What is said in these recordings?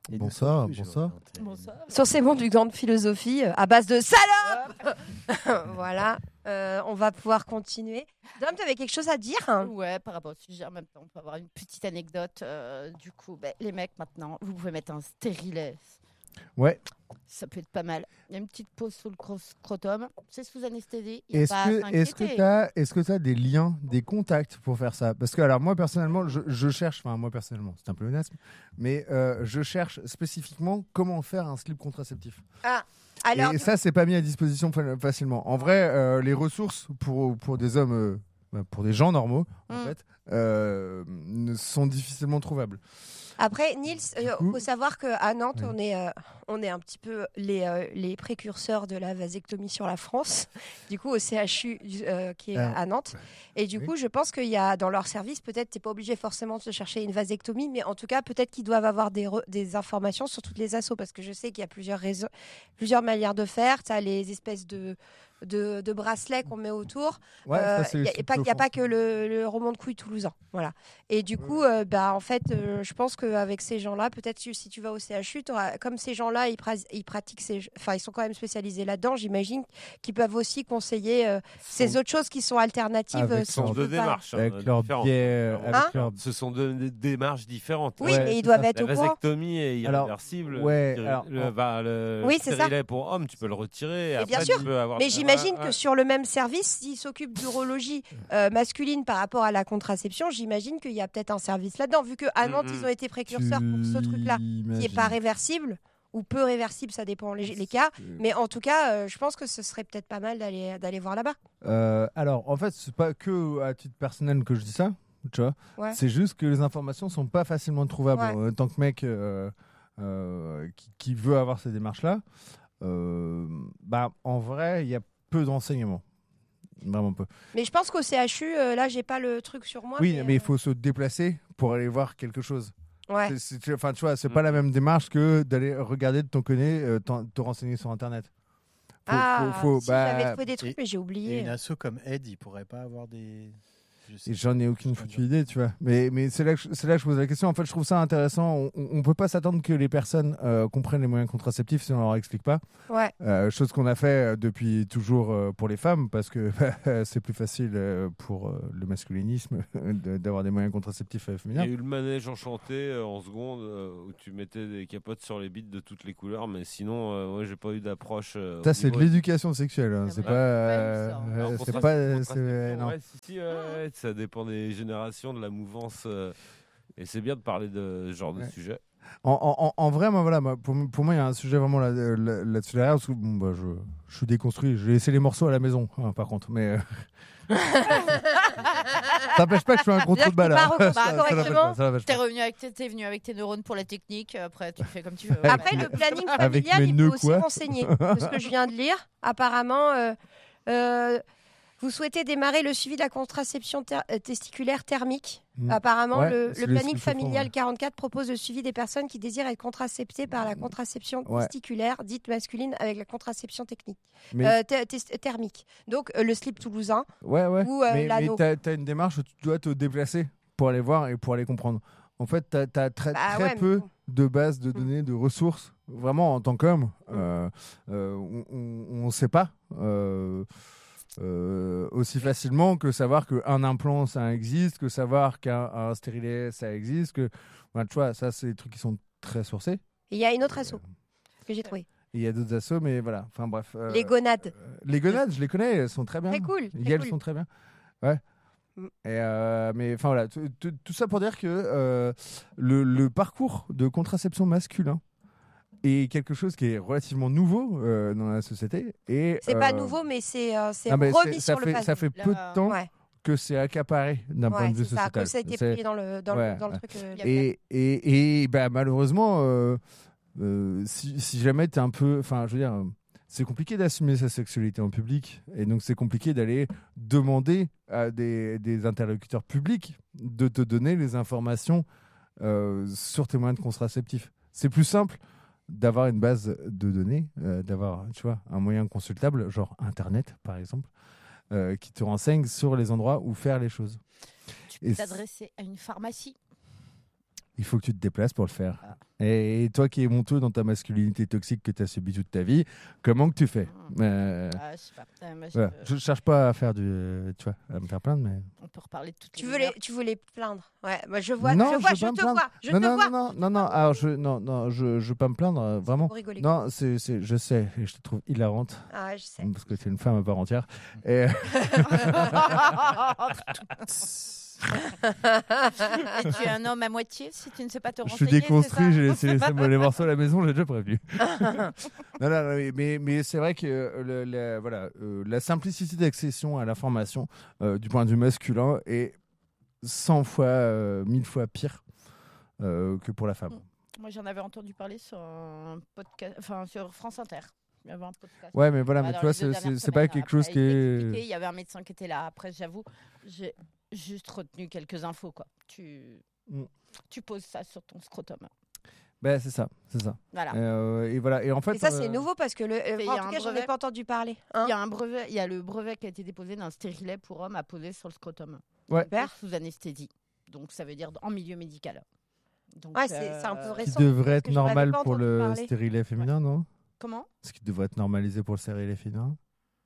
Bonsoir. Sur ces bons du gant de philosophie à base de salope. Voilà, on va pouvoir continuer. Dom, tu avais quelque chose à dire? Ouais, par rapport au sujet, en même temps, on peut avoir une petite anecdote. Du coup, les mecs, maintenant, vous pouvez mettre un stérilet. Ouais. Ça peut être pas mal. Il y a une petite pause sous le scrotum. C'est sous anesthésie. Est-ce que tu as des liens, des contacts pour faire ça? Parce que, alors, moi, personnellement, je cherche, enfin, moi, personnellement, c'est un peu pléonasme, mais je cherche spécifiquement comment faire un slip contraceptif. Alors... Et ça, c'est pas mis à disposition facilement. En vrai, les ressources pour des hommes, pour des gens normaux, en fait, sont difficilement trouvables. Après, Nils, faut savoir qu'à Nantes, on est un petit peu les précurseurs de la vasectomie sur la France, du coup au CHU qui est à Nantes. Et du coup, je pense qu'il y a dans leur service, peut-être tu n'es pas obligé forcément de chercher une vasectomie, mais en tout cas, peut-être qu'ils doivent avoir des informations sur toutes les assos, parce que je sais qu'il y a plusieurs manières de faire. Tu as les espèces de bracelets qu'on met autour. Il n'y a pas que le roman de couilles toulousain. Voilà. Et du coup, en fait, je pense qu'avec ces gens-là, peut-être si tu vas au CHU, comme ces gens-là, ils pratiquent, ils sont quand même spécialisés là-dedans, j'imagine qu'ils peuvent aussi conseiller ces autres choses qui sont alternatives. Ce sont deux démarches. Avec leur biais. Ce sont deux démarches différentes. Oui, mais ils doivent être au courant. La vasectomie est irréversible. Le stérilet pour homme, tu peux le retirer. Bien sûr. Mais j'imagine que sur le même service, s'ils s'occupent d'urologie masculine par rapport à la contraception, j'imagine qu'il y a peut-être un service là-dedans, vu qu'à Nantes, ils ont été précurseurs pour ce truc-là, qui n'est pas réversible, ou peu réversible, ça dépend les cas. Mais en tout cas, je pense que ce serait peut-être pas mal d'aller voir là-bas. Alors, en fait, c'est pas que à titre personnel que je dis ça, tu vois. Ouais. C'est juste que les informations sont pas facilement trouvables. En tant que mec qui veut avoir ces démarches-là, en vrai, il y a peu d'enseignements. Vraiment peu. Mais je pense qu'au CHU, là, j'ai pas le truc sur moi. Oui, mais il faut se déplacer pour aller voir quelque chose. Ouais. Tu vois, c'est pas la même démarche que d'aller regarder de ton côté, te renseigner sur Internet. J'avais trouvé des trucs, mais j'ai oublié. Et une asso comme Aide, il pourrait pas avoir des... J'en ai aucune foutue idée, tu vois. Mais c'est là que je pose la question. En fait, je trouve ça intéressant. On peut pas s'attendre que les personnes comprennent les moyens contraceptifs si on leur explique pas. Ouais. Chose qu'on a fait depuis toujours pour les femmes, parce que c'est plus facile pour le masculinisme d'avoir des moyens contraceptifs féminins. Il y a eu le manège enchanté en seconde où tu mettais des capotes sur les bites de toutes les couleurs, mais sinon, j'ai pas eu d'approche. Ça, c'est de l'éducation sexuelle. Hein. C'est pas. Ça dépend des générations, de la mouvance. Et c'est bien de parler de ce genre de sujet. En vrai, pour moi, il y a un sujet vraiment là-dessus derrière. Parce que, je suis déconstruit. Je vais laisser les morceaux à la maison, par contre. Mais ça n'empêche pas que je fais un gros trou de balle. T'es venu avec tes neurones pour la technique. Après, tu fais comme tu veux. Après, le planning familial, il peut aussi renseigner. De ce que je viens de lire, apparemment... vous souhaitez démarrer le suivi de la contraception testiculaire thermique. Apparemment, le planning familial 44 propose le suivi des personnes qui désirent être contraceptées par la contraception testiculaire, dite masculine, avec la contraception thermique. Donc, le slip toulousain ou l'anneau. Mais tu as une démarche où tu dois te déplacer pour aller voir et pour aller comprendre. En fait, tu as très peu de bases de données, de ressources. Vraiment, en tant qu'homme, on ne sait pas... aussi facilement que savoir qu'un implant ça existe, que savoir qu'un stérilet ça existe, que tu vois, ça c'est des trucs qui sont très sourcés. Il y a une autre asso que j'ai trouvé. Il y a d'autres assos, mais voilà, enfin bref. Les gonades. Les gonades, je les connais, elles sont très bien. Très cool. Elles sont très bien. Ouais. Mais enfin voilà, tout ça pour dire que le parcours de contraception masculin est quelque chose qui est relativement nouveau dans la société. C'est pas nouveau, mais c'est remis sur le passé. Ça fait peu de temps que c'est accaparé d'un point de vue sociétal. Que ça a été pris dans le truc. Et malheureusement, si jamais tu es un peu... Enfin, je veux dire... C'est compliqué d'assumer sa sexualité en public, et donc c'est compliqué d'aller demander à des interlocuteurs publics de te donner les informations sur tes moyens de contraceptifs. C'est plus simple d'avoir une base de données, d'avoir, tu vois, un moyen consultable, genre Internet par exemple, qui te renseigne sur les endroits où faire les choses. Tu peux t'adresser à une pharmacie. Il faut que tu te déplaces pour le faire. Et toi qui es monteux dans ta masculinité toxique que tu as subie toute ta vie, comment que tu fais Je sais pas. voilà. Je cherche pas à faire à me faire plaindre, mais... On peut reparler de toutes Tu les veux heures. les plaindre. Ouais, moi je vois, Non, je vois, veux je pas me te plaindre. vois, je te vois. Non, alors je veux pas me plaindre, vraiment. Pour rigoler. Non, je sais, et je te trouve hilarante. Ah ouais, je sais. Parce que tu es une femme à part entière. Et... Et tu es un homme à moitié si tu ne sais pas te je renseigner. suis déconstruit, c'est j'ai laissé les morceaux à la maison, j'ai déjà prévenu. non, mais c'est vrai que la simplicité d'accession à l'information du point de vue masculin est 100 fois, 1000 fois pire que pour la femme. Moi, j'en avais entendu parler sur un podcast, enfin sur France Inter. Il y avait un podcast. Ouais, mais voilà, mais Dans tu vois, les 2 dernières c'est pas semaines. quelque Après, chose qui est... il y avait un médecin qui était là. Après, j'avoue, j'ai juste retenu quelques infos, quoi. Tu poses ça sur ton scrotum. Ben, c'est ça. Voilà. Et voilà. Et en fait, Et ça, c'est nouveau parce que il y a en tout un cas, j'en ai brevet. pas entendu parler. Hein. Il y a le brevet qui a été déposé d'un stérilet pour homme à poser sur le scrotum. Ouais. Super. Sous anesthésie. Donc, ça veut dire en milieu médical. Donc, Ouais, c'est un peu qui récent. devrait parce être que j'en avais normal pas pour entendu le parler. stérilet féminin, non? Comment Ce qui devrait être normalisé pour le stérilet féminin.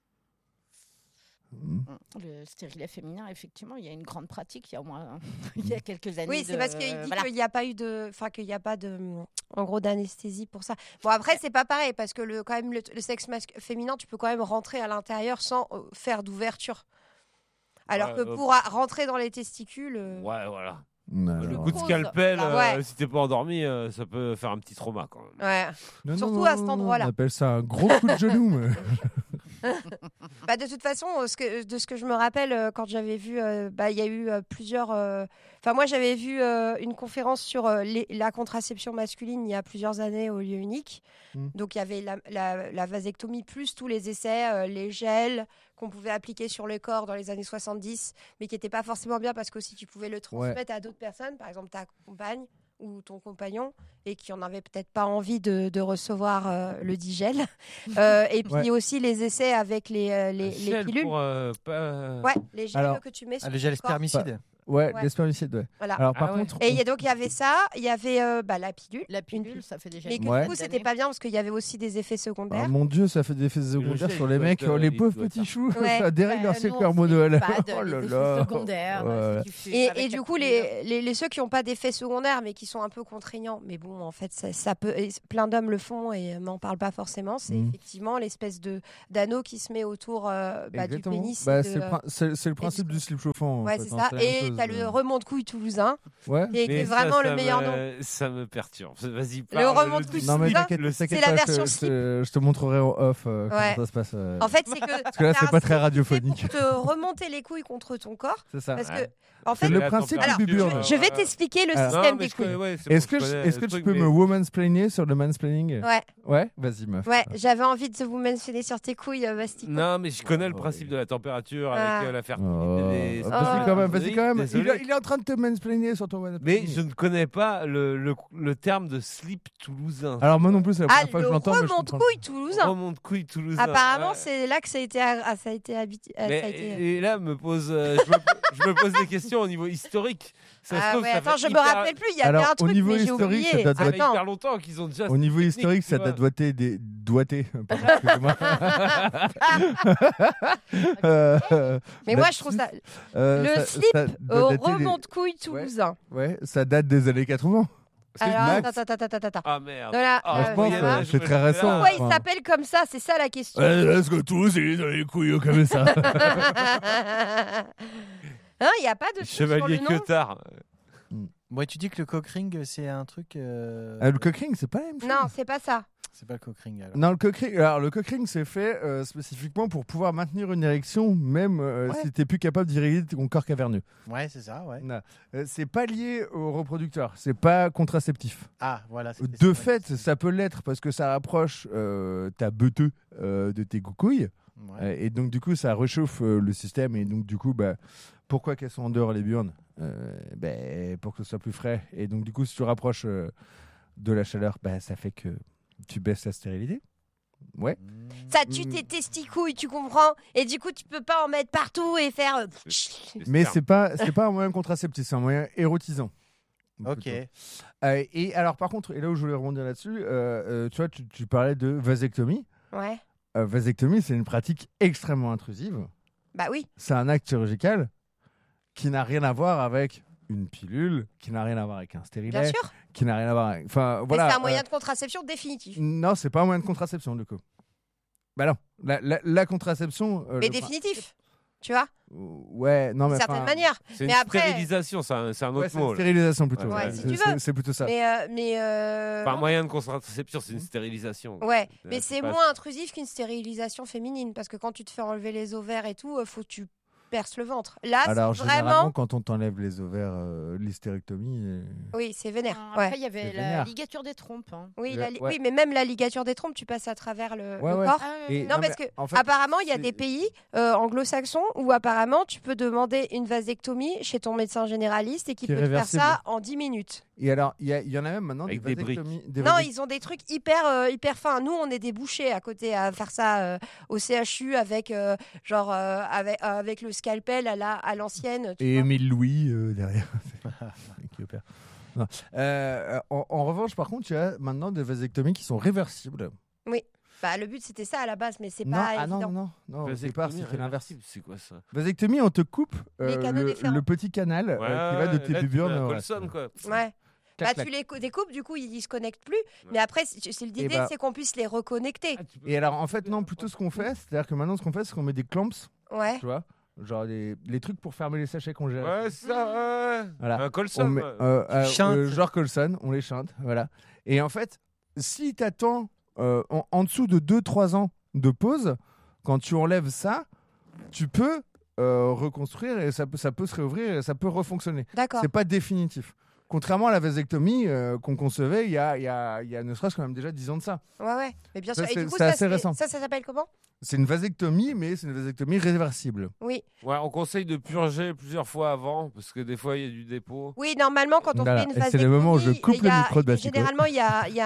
Le stérilet féminin, effectivement, il y a une grande pratique. Il y a au moins il y a quelques années. Oui, c'est parce qu'il dit voilà. qu'il n'y a pas eu qu'il n'y a pas de, en gros, d'anesthésie pour ça. Bon, après, c'est pas pareil parce que quand même, le sexe féminin, tu peux quand même rentrer à l'intérieur sans faire d'ouverture. Alors que pour rentrer dans les testicules. Ouais, voilà. Non, Le non. coup de scalpel, Ouais. si t'es pas endormi, ça peut faire un petit trauma quand même. Ouais. Non, Surtout à cet endroit-là. On appelle ça un gros coup de genou. mais- Bah, de toute façon, de ce que je me rappelle, quand j'avais vu, il y a eu plusieurs. Enfin, moi, j'avais vu une conférence sur la contraception masculine il y a plusieurs années au lieu unique. Donc, il y avait la vasectomie plus tous les essais, les gels qu'on pouvait appliquer sur le corps dans les années 70, mais qui n'étaient pas forcément bien parce qu'aussi tu pouvais le transmettre à d'autres personnes, par exemple ta compagne ou ton compagnon, et qui en avait peut-être pas envie de recevoir le digel. Et puis aussi les essais avec les pilules. Pour, pas... Ouais, les gels Alors, que tu mets sur Les gels le corps. spermicides. Ouais, Ouais. les spermicides, ouais. Voilà. Alors, par Ah ouais. contre. Et donc il y avait ça, il y avait la pilule. La pilule, ça fait déjà Mais une que Ouais. du coup, c'était pas bien parce qu'il y avait aussi des effets secondaires. Ah, mon Dieu, ça fait des effets secondaires gel, sur il les doit mecs, être, les il pauvres doit être petits choux. Ouais. Ça dérègle leur non, cycle c'est hormonal. pas de- Oh les là effets là. secondaires, Ouais. si tu fumes Et avec du la coup, pilule. ceux qui n'ont pas d'effets secondaires, mais qui sont un peu contraignants, mais bon, en fait, ça peut, et plein d'hommes le font et m'en parlent pas forcément, c'est effectivement l'espèce d'anneau qui se met autour du Exactement. pénis. Bah, et c'est le principe du slip chauffant. en Ouais, fait, c'est hein, ça. la même Et chose, tu as le remonte-couille toulousain, Ouais. qui est Mais vraiment ça le meilleur nom. Ça me perturbe. Vas-y, Le parle. remonte-couille Non, mais toulousain, t'inquiète c'est la pas, version je te montrerai en off Ouais. comment ça se passe. En fait, c'est que. Parce que là, t'as c'est un pas très slip radiophonique. Pour te remonter les couilles contre ton corps. C'est ça. Parce que, Ouais. en fait, C'est le La principe alors, du burn. je vais t'expliquer le Alors- système des couilles. Est-ce que tu peux me womansplainer sur le mansplaining? Ouais, Ouais, vas-y, meuf. ouais, j'avais envie de te vous mentionner sur tes couilles, Bastico. Non, mais je connais le principe de la température avec la fertilité. Oh, vas-y quand même, vas-y quand même. Désolé. Il est en train de te mansplainer sur ton mansplaining. Mais je ne connais pas le terme de slip toulousain. Alors moi non plus, c'est la Ah, première fois que le je l'entends. mais je comprends. remonte-couille toulousain. Remonte couille toulousain. Apparemment, Ouais. c'est là que ça a été habité. Et là, je me pose des questions au niveau historique. Ça se Ah trouve, ouais, ça attends, fait je me hyper- rappelle plus, il y avait Alors, un au truc, niveau mais j'ai historique, oublié. ça Ça date fait Attends. hyper longtemps qu'ils ont déjà. Au niveau cette historique, technique, ça tu date vois. doigté. Pardon, excusez-moi. Mais moi, je trouve ça. Le slip doit dater des- remonte-couille toulousain. Ouais, ça date des années 80. Parce que Alors, Max- attends. Ah merde. Voilà. Ah, je pense, Moyen Âge, c'est très récent. Pourquoi il Enfin. s'appelle comme ça? C'est ça la question. Est-ce que tous ils ont les couilles comme ça? Hein, il n'y a pas de. truc sur Chevalier le nom Queutard. Moi, tu dis que le cockring, c'est un truc. Le cockring, c'est pas la même chose. Non, c'est pas ça. C'est pas le cockring alors. Non, le cockring, c'est fait spécifiquement pour pouvoir maintenir une érection, même si t'es plus capable d'irriguer ton corps caverneux. Ouais, c'est ça, ouais. Non. C'est pas lié au reproducteur, c'est pas contraceptif. Ah, voilà. c'était De ça, fait, ouais. ça peut l'être parce que ça rapproche ta beuteux de tes couilles. Ouais. Et donc, du coup, ça réchauffe le système. Et donc, du coup, pourquoi qu'elles sont en dehors, les burnes pour que ce soit plus frais. Et donc, du coup, si tu rapproches de la chaleur, ça fait que tu baisses la stérilité. Ouais. Ça tue tes testicouilles, tu comprends? Et du coup, tu peux pas en mettre partout et faire. Mais c'est pas un moyen contraceptif, c'est un moyen érotisant. Ok. Et alors, par contre, et là où je voulais rebondir là-dessus, tu vois, tu parlais de vasectomie. Ouais. Vasectomie, c'est une pratique extrêmement intrusive. Bah oui. C'est un acte chirurgical qui n'a rien à voir avec une pilule, qui n'a rien à voir avec un stérilet, Bien sûr. qui n'a rien à voir avec... Enfin, Mais voilà, c'est un moyen de contraception définitif. Non, c'est pas un moyen de contraception, du coup. Bah non, la contraception... Mais définitif, tu vois, ouais, non, mais... d'une certaine manière. C'est Mais une après... stérilisation, c'est un autre Ouais, c'est mot. une stérilisation plutôt. Ouais, si tu veux. C'est plutôt ça. Pas un moyen de contraception, c'est une stérilisation. Ouais, mais c'est moins intrusif qu'une stérilisation féminine, parce que quand tu te fais enlever les ovaires et tout, faut que tu perces le ventre. Là, alors, c'est généralement, vraiment... quand on t'enlève les ovaires, l'hystérectomie... Oui, c'est vénère. Après, Ouais. il y avait C'est la vénère. ligature des trompes. Hein. Oui, Ouais. oui, mais même la ligature des trompes, tu passes à travers le Ouais. corps. Et- Non, Non, parce que mais en fait, apparemment, il y a c'est- des pays anglo-saxons où apparemment, tu peux demander une vasectomie chez ton médecin généraliste et qui Qui est peut te faire réversible. ça en 10 minutes. Et alors, il y en a même maintenant Avec des des briques. vasectomies... Non, ils ont des trucs hyper fins. Nous, on est des bouchers à côté à faire ça au CHU avec avec le scalpel à l'ancienne. tu Et vois. Émile Louis derrière. Qui opère. Non. En revanche, par contre, il y a maintenant des vasectomies qui sont réversibles. Bah, le but c'était ça à la base, mais c'est Non, pas ah non, évident. non, au départ, c'est fait l'inverse. C'est quoi ça? Vasectomie, on te coupe Les canaux déférents. le petit canal qui va de tes bubures. Colson, quoi. Ouais. Clac, Bah, clac. tu les découpes, du coup, ils se connectent plus. Mais après, l'idée, bah- c'est qu'on puisse les reconnecter. Et alors, en fait, non, plutôt ce qu'on fait, c'est-à-dire que maintenant, ce qu'on fait, c'est qu'on met des clamps, Ouais. tu vois, genre les trucs pour fermer les sachets congélés. Ouais, ça, ouais. Voilà. Un Colson. On met, Chante. genre Colson, on les chante, voilà. Et en fait, si tu attends en dessous de 2-3 ans de pause, quand tu enlèves ça, tu peux reconstruire et ça peut se réouvrir et ça peut refonctionner. D'accord. C'est pas définitif. Contrairement à la vasectomie qu'on concevait il y a ne serait-ce que même déjà 10 ans de ça. Ouais. Mais bien sûr. Ça, Et du coup, c'est assez récent. ça s'appelle comment? C'est une vasectomie, mais c'est une vasectomie réversible. Oui. Ouais, on conseille de purger plusieurs fois avant, parce que des fois, il y a du dépôt. Oui, normalement, quand on Voilà. fait une Et c'est vasectomie, le moment où je coupe il y a- le micro de Basico. généralement, il y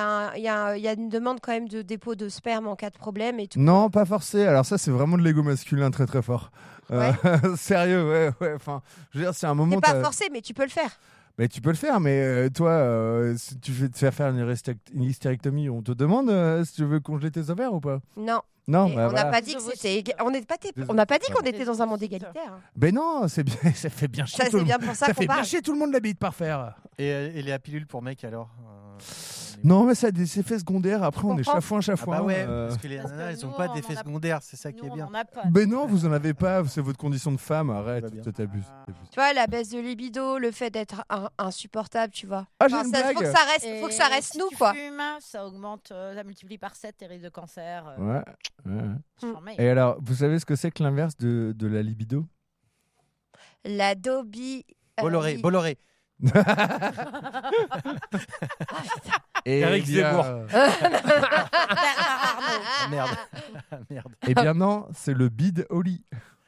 a une demande quand même de dépôt de sperme en cas de problème et tout. Non, pas forcé. Alors ça, c'est vraiment de l'ego masculin très très fort. Sérieux, ouais. Enfin, je veux dire, c'est un moment... C'est pas forcé, mais tu peux le faire. Mais tu peux le faire, mais toi, si tu veux te faire une hystérectomie, on te demande si tu veux congeler tes ovaires ou pas? Non. Non, Et bah, on n'a voilà. pas dit que c'était. On n'a pas dit qu'on était dans un monde égalitaire. Ben non, c'est bien, ça fait bien chier Ça, tout c'est le bien monde. pour ça Ça qu'on fait bien parle. chier tout le monde la bite par faire. Et la pilule pour mec alors Non, mais ça a des effets secondaires. Après, on est comprends. chafouin. Ah bah ouais, euh. parce que les Parce que nanas, elles nous, n'ont pas on d'effet en a- secondaire, c'est ça qui Nous, est on bien. en a pas. Ben non, vous en avez pas. C'est votre condition de femme. Arrête, Tout va bien. toi t'abuses. Tu vois, la baisse de libido, le fait d'être insupportable, tu vois. Ah, j'ai une faut blague. que ça reste, faut que ça reste si nous, tu quoi. fumes, ça augmente, ça multiplie par 7 tes risques de cancer. Ouais. Charmé. Et alors, vous savez ce que c'est que l'inverse de la libido? La Dobby. Bolloré. Et Eric Zemmour. Ah, merde. Merde. Eh bien non, c'est le bide au lit.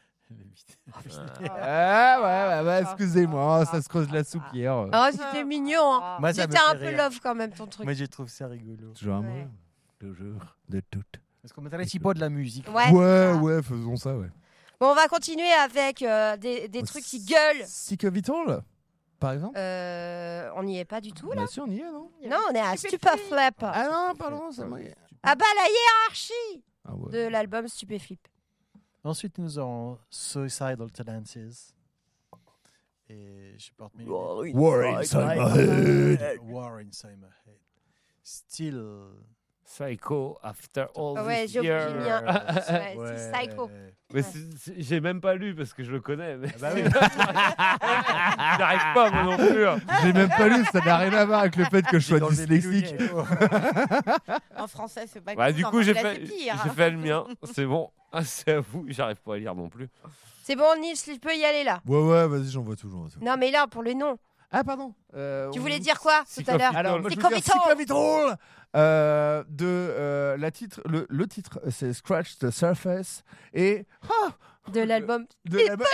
Excusez-moi, ça se creuse la soupière. Oh, c'était mignon. Hein. Moi, ça me C'était un fait peu rire. love quand même, ton truc. Moi, je trouve ça rigolo. Toujours Ouais. amour, toujours, de tout. Est-ce qu'on mettrait si pas de la musique Ouais, faisons ça, ouais. Bon, on va continuer avec des trucs qui gueulent. Sick of it all, par exemple. On n'y est pas du tout, là. Bien sûr, on y est, non? Non, on est à Stupeflip. Ah non, pardon, ça m'a... Ah bah, la hiérarchie Ah ouais. de l'album Stupeflip. Ensuite, nous aurons Suicidal Tendencies. Et je porte mes War inside my head. War Inside My Head. Still. Psycho after all Ouais, this j'ai oublié le year. mien. Ouais, c'est Psycho. Mais j'ai même pas lu parce que je le connais. Mais... Bah oui. J'arrive pas, moi non plus. Hein. J'ai même pas lu, ça n'a rien à voir avec le fait que je sois Dans le dyslexique. En français, c'est pas Bah, cool, du en coup, j'ai anglais, fait, c'est pire, j'ai hein. fait le mien. C'est bon. Ah, c'est à vous. J'arrive pas à lire non plus. C'est bon, Nils, tu peux y aller là. Ouais, vas-y, j'en vois toujours. Non, mais là, pour les noms. Ah, pardon. Tu voulais dire quoi Sick tout à of l'heure it Alors, all. moi, je C'est veux dire Sick Sick of it all le titre, c'est Scratch the Surface et de l'album. de l'album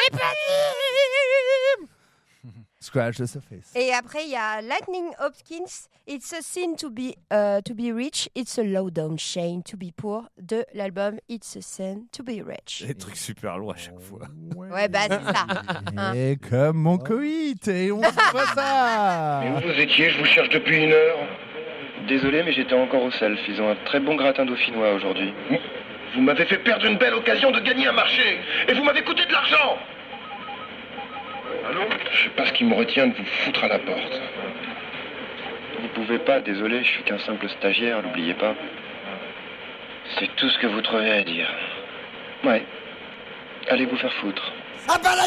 Scratch the Surface. Et après, il y a Lightning Hopkins. It's a sin to be rich. It's a low down shame to be poor. De l'album It's a sin to be rich. Des trucs super lourds à chaque fois. Ouais. Ouais, bah c'est ça. Hein. Et comme mon coït, et on se voit ça. Mais où vous étiez? Je vous cherche depuis 1 heure. Désolé, mais j'étais encore au self. Ils ont un très bon gratin dauphinois aujourd'hui. Vous m'avez fait perdre une belle occasion de gagner un marché. Et vous m'avez coûté de l'argent. Allô? Je sais pas ce qui me retient de vous foutre à la porte. Vous pouvez pas, désolé, je suis qu'un simple stagiaire, n'oubliez pas. C'est tout ce que vous trouvez à dire. Ouais. Allez vous faire foutre. Ah bah là,